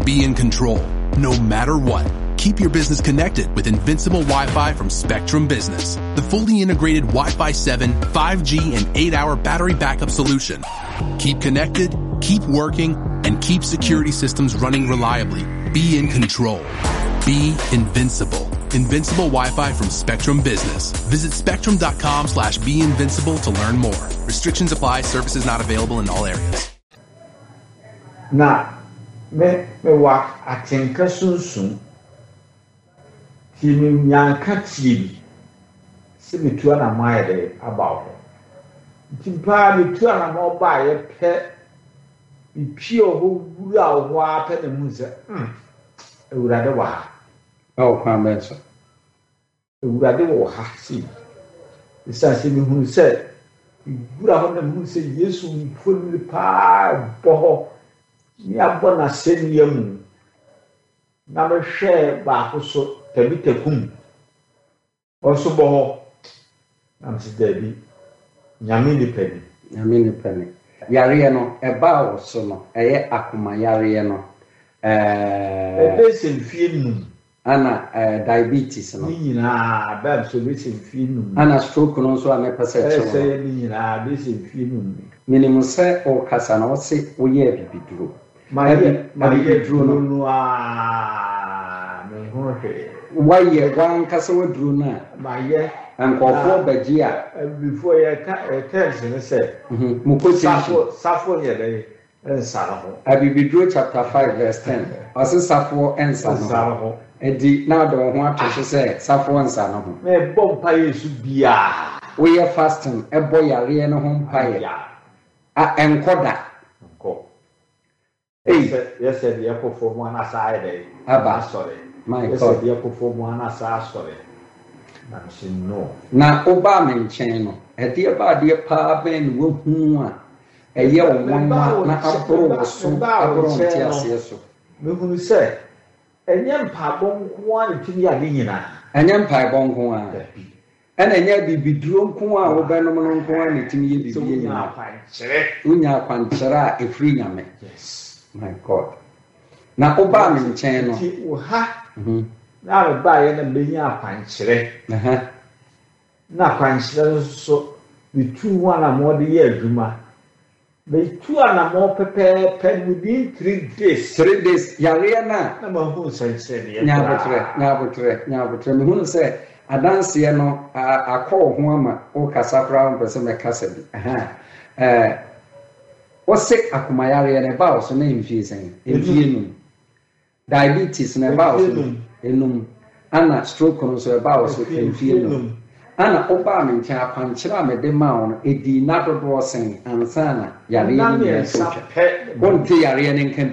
be in control, no matter what. Keep your business connected with Invincible Wi-Fi from Spectrum Business, the fully integrated Wi-Fi 7, 5G, and 8-hour battery backup solution. Keep connected, keep working, and keep security systems running reliably. Be in control. Be invincible. Invincible Wi-Fi from Spectrum Business. Visit spectrum.com/beinvincible to learn more. Restrictions apply. Services not available in all areas. Na me wa atenka sunsun ti mi nyanka tibi se mitua na mai de about ti pa mitua na mo ba ye pe bi pio ho wura ho apa na mu se ewurade wa ha kwan benso ewurade wo ha si isa se mi hu se wura ho na mu se Yesu mfoni pa bo ni abona seniamu na me hwe ba ko so tabitakum oso bo na msi dabi nyame ni pedi yare no eba wo so no eye akoma yare no senfie num ana diabetes no ni na ba so be senfie num ana stroke no so amepese che se ni na be senfie num minimum se o kasa na o se wo ye bibiduro ma ye duro no me ho he waye wan kasa wo duro na ma ye ankofo baji a before you tell me say mukochi safo ye dey ensara ho abibiduro chapter 5 verse 10 ose safo ensara ho edi na do ho atose say safo ensara ho me bompa Yesu bia we are fasting ebo yare no ho mpaye a enkoda yes said the for one aside aba sorry my god yes the for one aside sorry no na oba me nchen no edi eba de pa ben wo hu a eye wo nwa na abro so abro nti ase so me hu se enye mpa bonko a timi ade nyina enye mpa bonko a ena enye bibiduro nko a wo benom no nko a ne timi ye bibiye nyina unya kwankyere a efri nyame yes my god na oba me nchen no ti wo ha na ba ye na benya akwankyere na akwankyere so bitu wana mo de ye adwuma bitu ana mo pepe within 3 days yare na ma hu sense de nyabotre me hu se adanse no akọ ho ama o kasa fra mpese me kasa bi wose akumayare na ba so na mfie sen efie num diabetes na ba so enum ana stroke no so ba so efie num ana oba me ntia kwankyera me de ma on edi na dodo sen ansana yare ni so wonte yare ni nka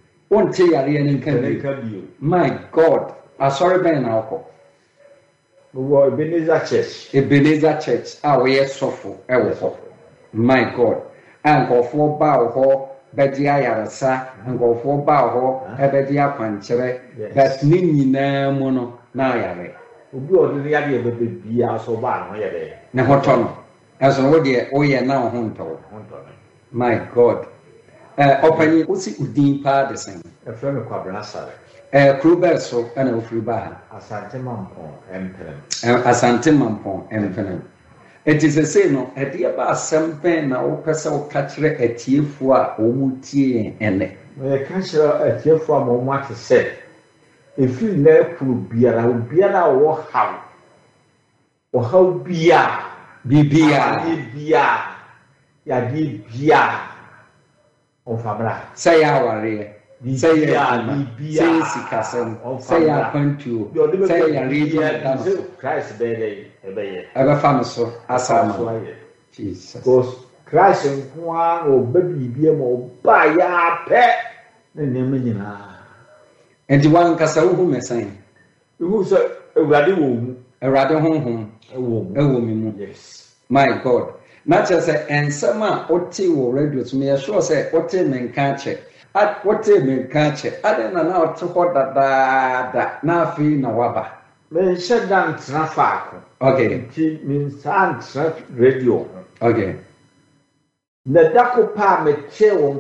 bi my god asori ben na okọ wo Ebenezer Church we sofo ewo my god ankofo ba ho bedi ayarasa ankofo ba ho ebedi akwankyere but ni nyina mu no na ayare obi odiri ya de bebe bia so ba no ye de ne hoto no eso wo de o ye na ho nto my god opani usi udin pa de sen efrem kwabra sare Krubel so ana ofri ba Asante Mampon empenen it is a say no e de ba asem na wo pese wo ka kire atiefo a wo mutie ene me ka kire atiefo a mo mate se efi na kuru biara wo haw bibia ya di bia o fabra say ya ware say ya bibia say sikasem say ya kwantuo say ya radio Christ be ebeye aba famso asama Jesus because Christ nwa o bibia mo ba ya pe ne nem nyina enti wan kasa wo mesan wo so ewrade honhom ewo mi mu yes my god na che say ensema oti wo radio to me sure say oti menka che oti menka che adena na oti ho da na afi na waba me shedan trafaako okay ki min san radio okay na dako pa me che wo